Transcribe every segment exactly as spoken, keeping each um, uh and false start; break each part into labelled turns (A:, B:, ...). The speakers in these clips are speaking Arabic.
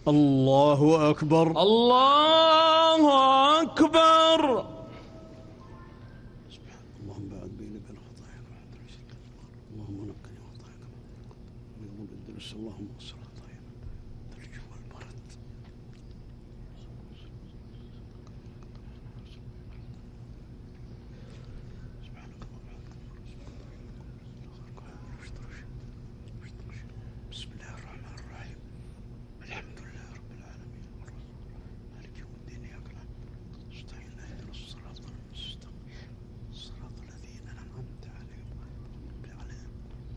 A: الله أكبر.
B: الله أكبر.
A: اللهم بعد بيني وبين خطاياك اللهم نقني خطاياك ويوم الدرس اللهم اغفر خطايانا الثلج والبرد. بسم الله الرحمن الرحيم الحمد لله رب العالمين مالك يوم الدين إياك نعبد نستعين اهدنا الصراط المستقيم صراط الذين أنعمت عليهم غير المغضوب عليهم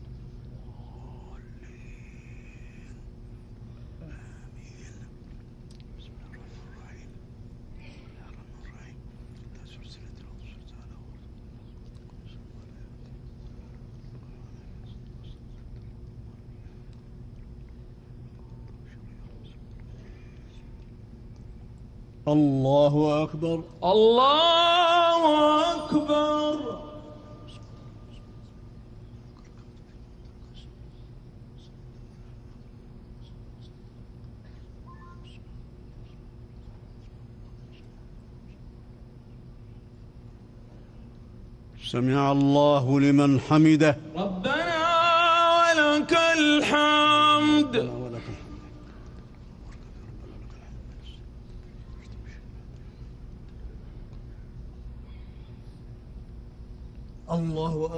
A: الضالين آمين. بسم الله الرحمن الرحيم بسم الله الرحمن الرحيم لا سلسلة الأوسط على الله أكبر.
B: الله أكبر.
A: سمع الله لمن حمده.
B: ربنا ولك الحمد.
A: ولك الحمد. الله